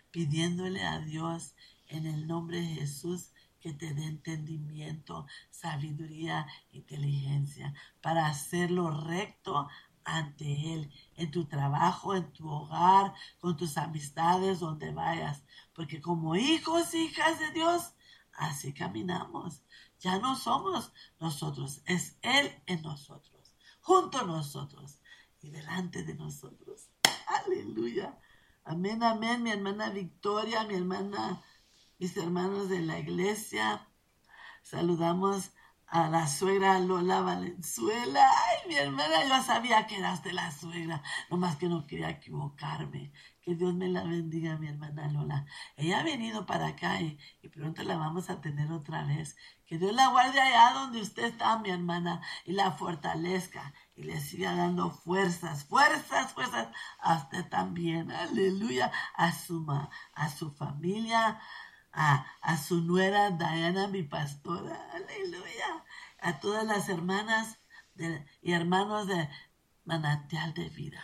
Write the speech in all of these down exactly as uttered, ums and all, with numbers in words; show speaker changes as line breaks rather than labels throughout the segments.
pidiéndole a Dios en el nombre de Jesús que te dé entendimiento, sabiduría, inteligencia para hacer lo recto ante Él, en tu trabajo, en tu hogar, con tus amistades, donde vayas. Porque como hijos, hijas de Dios, así caminamos. Ya no somos nosotros, es Él en nosotros, junto a nosotros y delante de nosotros. Aleluya. Amén, amén. Mi hermana Victoria, mi hermana, mis hermanos de la iglesia. Saludamos a la suegra Lola Valenzuela. Ay, mi hermana, yo sabía que eras de la suegra, nomás que no quería equivocarme. Que Dios me la bendiga, mi hermana Lola. Ella ha venido para acá y, y pronto la vamos a tener otra vez. Que Dios la guarde allá donde usted está, mi hermana, y la fortalezca y le siga dando fuerzas, fuerzas, fuerzas a usted también. Aleluya. A su, a su familia. A, a su nuera Diana, mi pastora, aleluya, a todas las hermanas de, y hermanos de Manantial de Vida.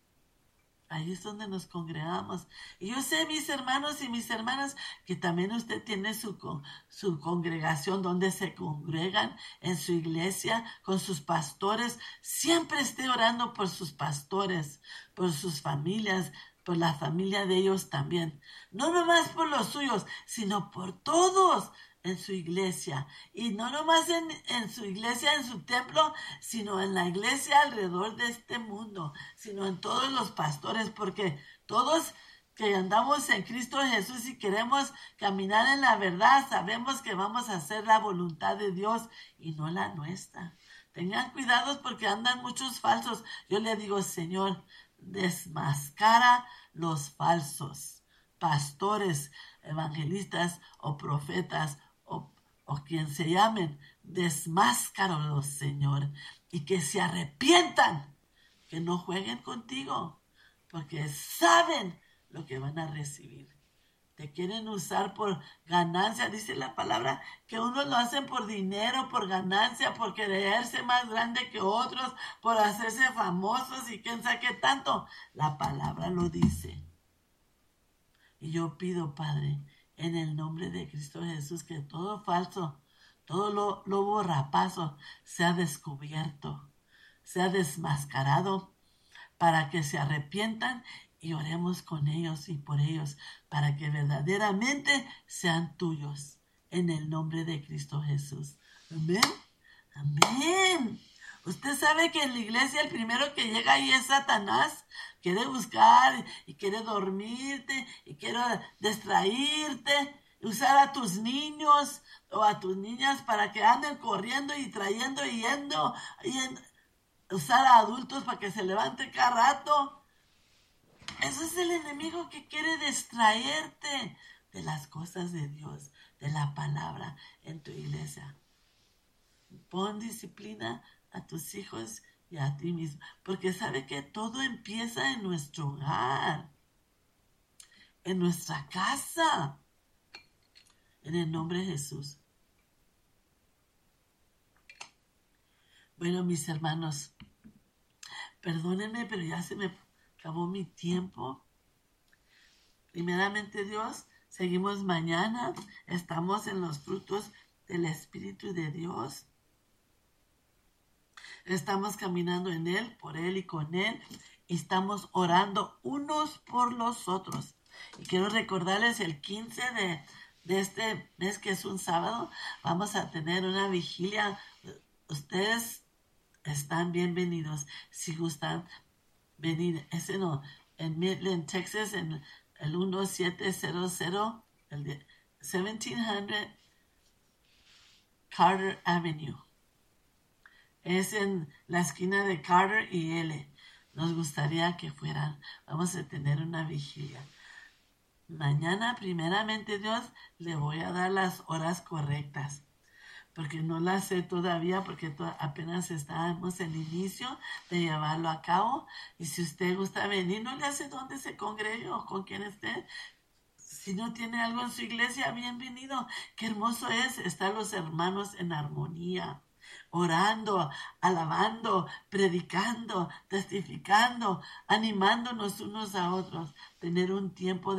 Ahí es donde nos congregamos. Y yo sé, mis hermanos y mis hermanas, que también usted tiene su, su congregación donde se congregan en su iglesia con sus pastores. Siempre esté orando por sus pastores, por sus familias, por la familia de ellos también. No nomás por los suyos, sino por todos en su iglesia. Y no nomás en, en su iglesia, en su templo, sino en la iglesia alrededor de este mundo, sino en todos los pastores, porque todos que andamos en Cristo Jesús y queremos caminar en la verdad, sabemos que vamos a hacer la voluntad de Dios y no la nuestra. Tengan cuidado porque andan muchos falsos. Yo le digo, Señor, desmascara los falsos pastores, evangelistas o profetas o, o quien se llamen. Desmáscarolos, Señor, y que se arrepientan, que no jueguen contigo, porque saben lo que van a recibir. Te quieren usar por ganancia, dice la palabra, que unos lo hacen por dinero, por ganancia, por creerse más grande que otros, por hacerse famosos y quién sabe qué tanto. La palabra lo dice. Y yo pido, Padre, en el nombre de Cristo Jesús, que todo falso, todo lo, lobo rapazo sea descubierto, sea desmascarado, para que se arrepientan y oremos con ellos y por ellos, para que verdaderamente sean tuyos, en el nombre de Cristo Jesús. Amén. Amén. Usted sabe que en la iglesia el primero que llega ahí es Satanás. Quiere buscar y quiere dormirte y quiere distraerte, usar a tus niños o a tus niñas para que anden corriendo y trayendo y yendo, y en, usar a adultos para que se levanten cada rato. Ese es el enemigo que quiere distraerte de las cosas de Dios, de la palabra en tu iglesia. Pon disciplina a tus hijos y a ti mismo, porque sabe que todo empieza en nuestro hogar, en nuestra casa, en el nombre de Jesús. Bueno, mis hermanos, perdónenme, pero ya se me acabó mi tiempo. Primeramente, Dios, seguimos mañana. Estamos en los frutos del Espíritu de Dios. Estamos caminando en Él, por Él y con Él. Y estamos orando unos por los otros. Y quiero recordarles el quince de, de este mes, que es un sábado, vamos a tener una vigilia. Ustedes están bienvenidos si gustan venir. Ese no, en Midland, Texas, en el diecisiete cero cero, el diecisiete cero Carter Avenue. Es en la esquina de Carter y L. Nos gustaría que fueran. Vamos a tener una vigilia. Mañana, primeramente Dios, le voy a dar las horas correctas, porque no las sé todavía, porque to- apenas estamos en el inicio de llevarlo a cabo. Y si usted gusta venir, no le sé dónde se congregue o con quién esté. Si no tiene algo en su iglesia, bienvenido. Qué hermoso es estar los hermanos en armonía, orando, alabando, predicando, testificando, animándonos unos a otros, tener un tiempo de